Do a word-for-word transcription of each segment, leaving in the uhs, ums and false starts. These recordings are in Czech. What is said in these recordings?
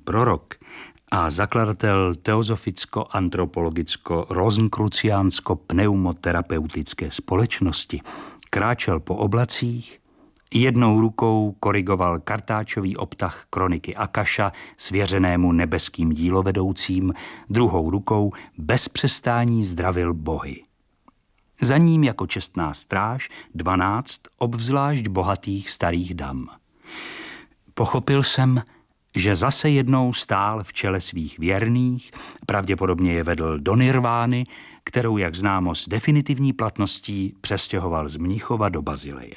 prorok a zakladatel teozoficko-antropoligicko-rozenkruciánsko-pneumoterapeutické společnosti kráčel po oblacích, jednou rukou korigoval kartáčový obtah kroniky Akaša svěřenému nebeským dílovedoucím, druhou rukou bez přestání zdravil bohy. Za ním jako čestná stráž dvanáct obzvlášť bohatých starých dam. Pochopil jsem, že zase jednou stál v čele svých věrných, pravděpodobně je vedl do nirvány, kterou, jak známo, s definitivní platností přestěhoval z Mnichova do Bazileje.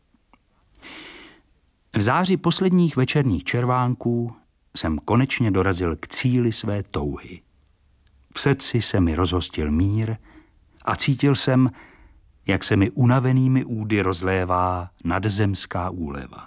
V záři posledních večerních červánků jsem konečně dorazil k cíli své touhy. V srdci se mi rozhostil mír a cítil jsem, jak se mi unavenými údy rozlévá nadzemská úleva.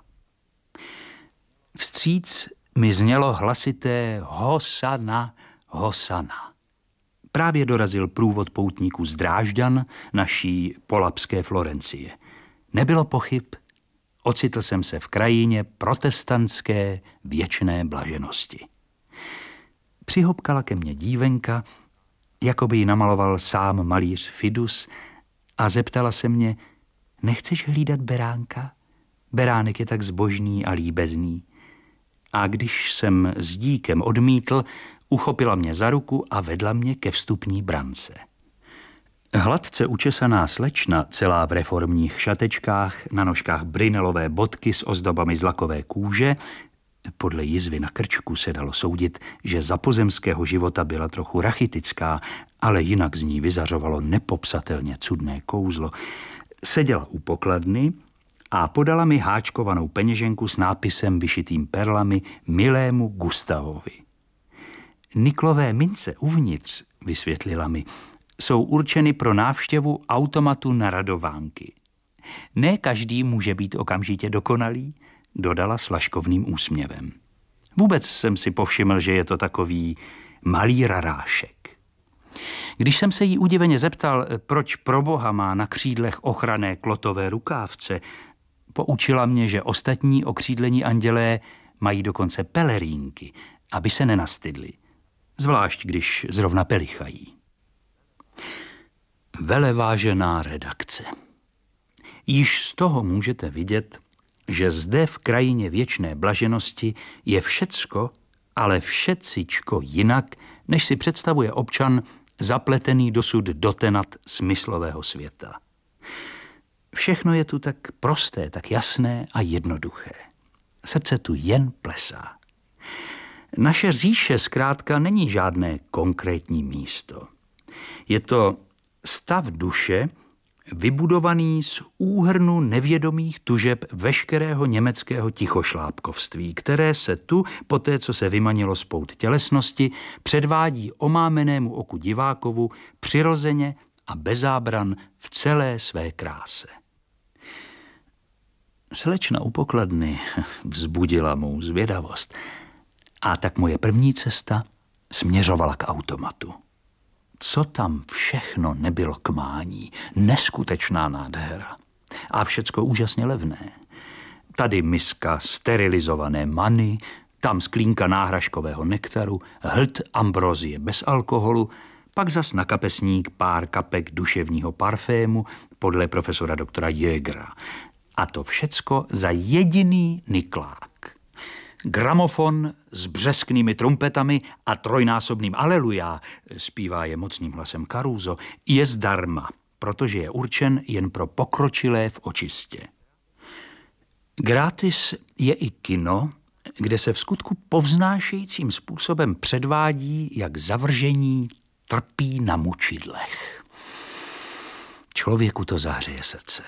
Vstříc mi znělo hlasité Hosana, Hosana. Právě dorazil průvod poutníků z Drážďan, naší polabské Florencie. Nebylo pochyb, ocitl jsem se v krajině protestantské věčné blaženosti. Přihopkala ke mně dívenka, jako by ji namaloval sám malíř Fidus, a zeptala se mě, nechceš hlídat beránka? Beránek je tak zbožný a líbezný. A když jsem s díkem odmítl, uchopila mě za ruku a vedla mě ke vstupní brance. Hladce učesaná slečna, celá v reformních šatečkách, na nožkách brinelové bodky s ozdobami z lakové kůže, podle jizvy na krčku se dalo soudit, že za pozemského života byla trochu rachitická, ale jinak z ní vyzařovalo nepopsatelně cudné kouzlo, seděla u pokladny a podala mi háčkovanou peněženku s nápisem vyšitým perlami milému Gustavovi. Niklové mince uvnitř, vysvětlila mi, jsou určeny pro návštěvu automatu na radovánky. Ne každý může být okamžitě dokonalý, dodala s laškovným úsměvem. Vůbec jsem si povšiml, že je to takový malý rarášek. Když jsem se jí udiveně zeptal, proč proboha má na křídlech ochranné klotové rukávce, poučila mě, že ostatní okřídlení andělé mají dokonce pelerínky, aby se nenastydli, zvlášť když zrovna pelichají. Velevážená redakce. Již z toho můžete vidět, že zde v krajině věčné blaženosti je všecko, ale všecičko jinak, než si představuje občan zapletený dosud do tenat smyslového světa. Všechno je tu tak prosté, tak jasné a jednoduché. Srdce tu jen plesá. Naše říše zkrátka není žádné konkrétní místo. Je to stav duše, vybudovaný z úhrnu nevědomých tužeb veškerého německého tichošlápkovství, které se tu, poté co se vymanilo z pout tělesnosti, předvádí omámenému oku divákovu přirozeně a bez zábran v celé své kráse. Slečna u pokladny vzbudila mou zvědavost a tak moje první cesta směřovala k automatu. Co tam všechno nebylo k mání, neskutečná nádhera. A všecko úžasně levné. Tady miska sterilizované many, tam sklínka náhražkového nektaru, hlt ambrozie bez alkoholu, pak zas na kapesník pár kapek duševního parfému podle profesora doktora Jögera. A to všecko za jediný niklák. Gramofon s břesknými trumpetami a trojnásobným aleluja, zpívá je mocným hlasem Caruso, je zdarma, protože je určen jen pro pokročilé v očistě. Gratis je i kino, kde se v skutku povznášejícím způsobem předvádí, jak zavržení trpí na mučidlech. Člověku to zahřeje srdce.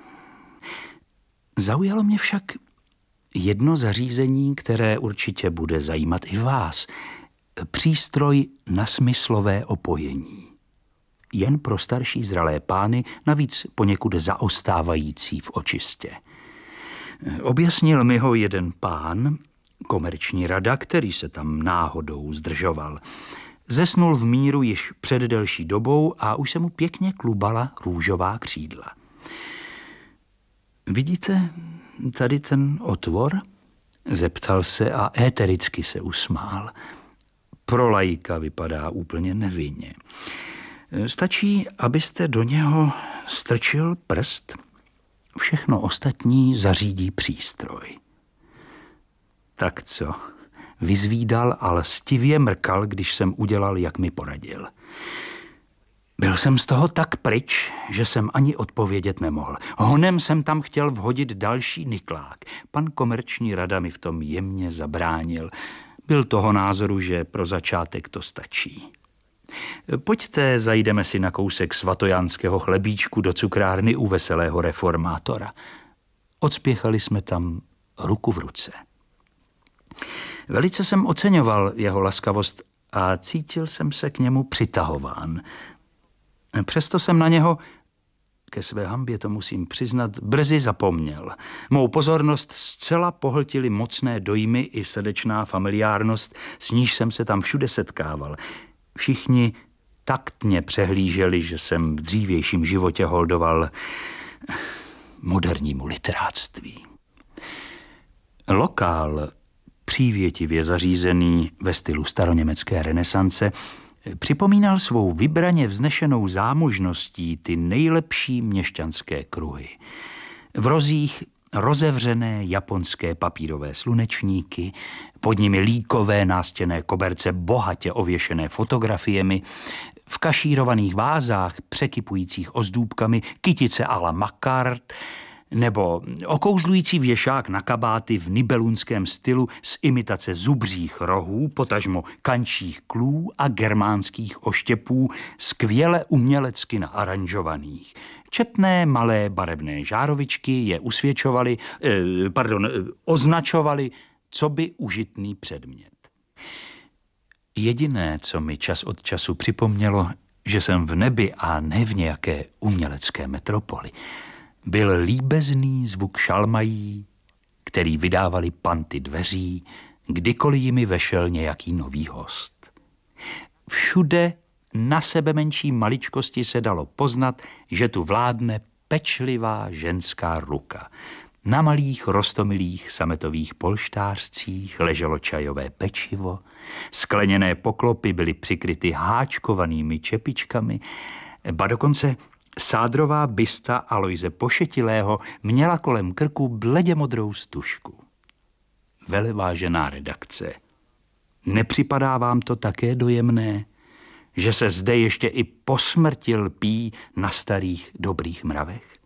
Zaujalo mě však jedno zařízení, které určitě bude zajímat i vás. Přístroj na smyslové opojení. Jen pro starší zralé pány, navíc poněkud zaostávající v očistě. Objasnil mi ho jeden pán, komerční rada, který se tam náhodou zdržoval. Zesnul v míru již před delší dobou a už se mu pěkně klubala růžová křídla. Vidíte tady ten otvor? Zeptal se a étericky se usmál. Pro laika vypadá úplně nevinně. Stačí, abyste do něho strčil prst. Všechno ostatní zařídí přístroj. Tak co? Vyzvídal a lstivě mrkal, když jsem udělal, jak mi poradil. Byl jsem z toho tak pryč, že jsem ani odpovědět nemohl. Honem jsem tam chtěl vhodit další niklák. Pan komerční rada mi v tom jemně zabránil. Byl toho názoru, že pro začátek to stačí. Pojďte, zajdeme si na kousek svatojánského chlebíčku do cukrárny u veselého reformátora. Odspěchali jsme tam ruku v ruce. Velice jsem oceňoval jeho laskavost a cítil jsem se k němu přitahován. Přesto jsem na něho, ke své hanbě to musím přiznat, brzy zapomněl. Mou pozornost zcela pohltily mocné dojmy i srdečná familiárnost, s níž jsem se tam všude setkával. Všichni taktně přehlíželi, že jsem v dřívějším životě holdoval modernímu literáctví. Lokál, přívětivě zařízený ve stylu staroněmecké renesance, připomínal svou vybraně vznešenou zámožností ty nejlepší měšťanské kruhy. V rozích rozevřené japonské papírové slunečníky, pod nimi líkové nástěnné koberce bohatě ověšené fotografiemi, v kašírovaných vázách překypujících ozdůbkami kytice à la Makart, nebo okouzlující věšák na kabáty v nibelunském stylu z imitace zubřích rohů, potažmo kančích klů a germánských oštěpů, skvěle umělecky naaranžovaných. Četné malé barevné žárovičky je usvědčovaly, eh, pardon, eh, označovaly, co by užitný předmět. Jediné, co mi čas od času připomnělo, že jsem v nebi a ne v nějaké umělecké metropoli, byl líbezný zvuk šalmají, který vydávali panty dveří, kdykoliv jimi vešel nějaký nový host. Všude na sebe menší maličkosti se dalo poznat, že tu vládne pečlivá ženská ruka. Na malých rostomilých sametových polštářcích leželo čajové pečivo, skleněné poklopy byly přikryty háčkovanými čepičkami, ba dokonce sádrová bysta Alojze Pošetilého měla kolem krku bledě modrou stužku. Velevážená redakce, nepřipadá vám to také dojemné, že se zde ještě i po smrti lpí na starých dobrých mravech?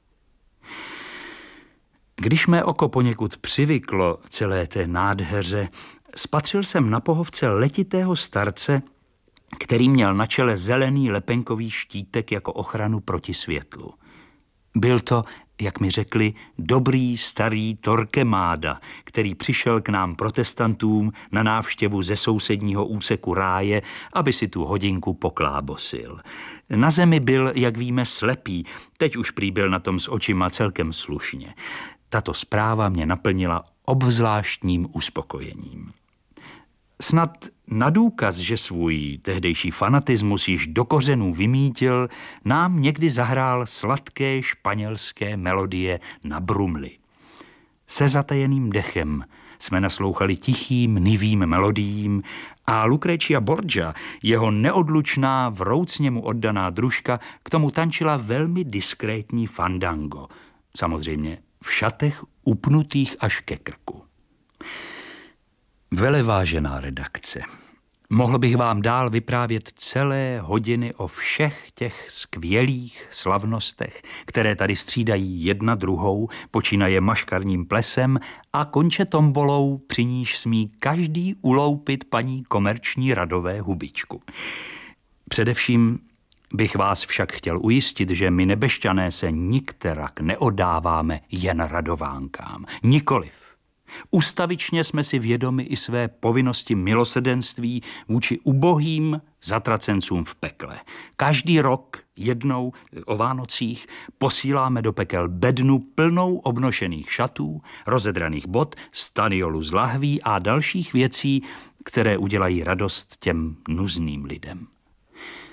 Když mé oko poněkud přivyklo celé té nádheře, spatřil jsem na pohovce letitého starce, který měl na čele zelený lepenkový štítek jako ochranu proti světlu. Byl to, jak mi řekli, dobrý starý Torquemada, který přišel k nám protestantům na návštěvu ze sousedního úseku ráje, aby si tu hodinku poklábosil. Na zemi byl, jak víme, slepý, teď už prý byl na tom s očima celkem slušně. Tato zpráva mě naplnila obzvláštním uspokojením. Snad na důkaz, že svůj tehdejší fanatismus již do kořenů vymítil, nám někdy zahrál sladké španělské melodie na brumli. Se zatajeným dechem jsme naslouchali tichým, nivým melodiím a Lucrecia Borgia, jeho neodlučná, vroucně mu oddaná družka, k tomu tančila velmi diskrétní fandango. Samozřejmě v šatech upnutých až ke krku. Velevážená redakce, mohl bych vám dál vyprávět celé hodiny o všech těch skvělých slavnostech, které tady střídají jedna druhou, počínaje maškarním plesem a konče tombolou, při níž smí každý uloupit paní komerční radové hubičku. Především bych vás však chtěl ujistit, že my nebešťané se nikterak neoddáváme jen radovánkám. Nikoliv. Ustavičně jsme si vědomi i své povinnosti milosrdenství vůči ubohým zatracencům v pekle. Každý rok jednou o Vánocích posíláme do pekel bednu plnou obnošených šatů, rozedraných bot, staniolu z lahví a dalších věcí, které udělají radost těm nuzným lidem.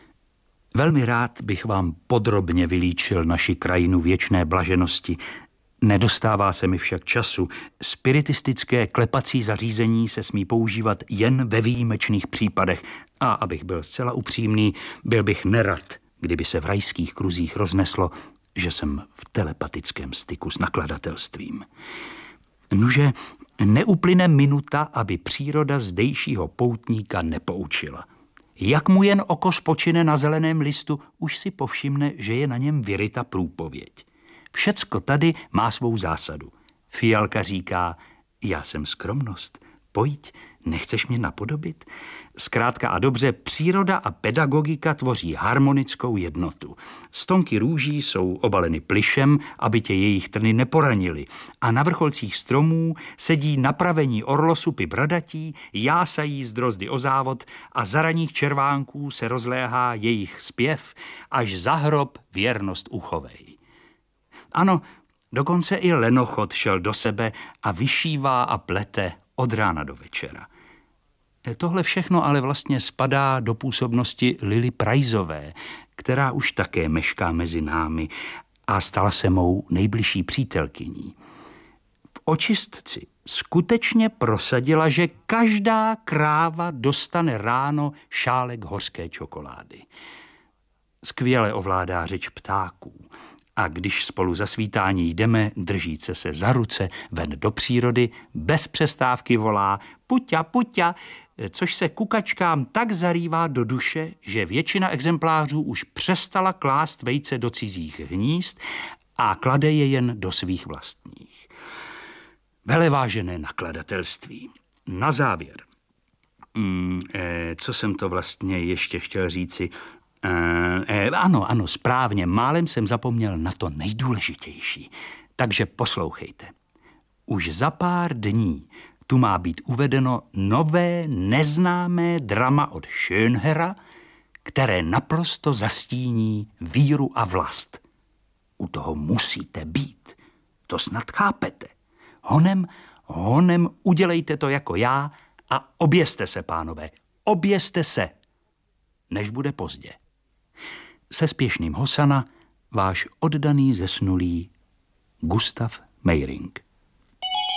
Velmi rád bych vám podrobně vylíčil naši krajinu věčné blaženosti, Nedostává se mi však času. Spiritistické klepací zařízení se smí používat jen ve výjimečných případech. A abych byl zcela upřímný, byl bych nerad, kdyby se v rajských kruzích rozneslo, že jsem v telepatickém styku s nakladatelstvím. Nuže, neuplyne minuta, aby příroda zdejšího poutníka nepoučila. Jak mu jen oko spočine na zeleném listu, už si povšimne, že je na něm vyryta průpověď. Všecko tady má svou zásadu. Fialka říká, já jsem skromnost, pojď, nechceš mě napodobit? Zkrátka a dobře, příroda a pedagogika tvoří harmonickou jednotu. Stonky růží jsou obaleny plyšem, aby tě jejich trny neporanily, a na vrcholcích stromů sedí napravení orlosupy bradatí, jásají z drozdy o závod a za raných červánků se rozléhá jejich zpěv, až za hrob věrnost uchovej. Ano, dokonce i lenochod šel do sebe a vyšívá a plete od rána do večera. Tohle všechno ale vlastně spadá do působnosti Lily Priceové, která už také mešká mezi námi a stala se mou nejbližší přítelkyní. V očistci skutečně prosadila, že každá kráva dostane ráno šálek hořké čokolády. Skvěle ovládá řeč ptáků. A když spolu za svítání jdeme, držíce se za ruce, ven do přírody, bez přestávky volá puťa, puťa, což se kukačkám tak zarývá do duše, že většina exemplářů už přestala klást vejce do cizích hnízd a klade je jen do svých vlastních. Velevážené nakladatelství. Na závěr. Hmm, eh, co jsem to vlastně ještě chtěl říci? Eh, eh, ano, ano, správně, málem jsem zapomněl na to nejdůležitější. Takže poslouchejte. Už za pár dní tu má být uvedeno nové neznámé drama od Schönhera, které naprosto zastíní víru a vlast. U toho musíte být. To snad chápete. Honem, honem udělejte to jako já a oběste se, pánové, oběste se, než bude pozdě. Se spěšným Hosana, váš oddaný zesnulý Gustav Meyring.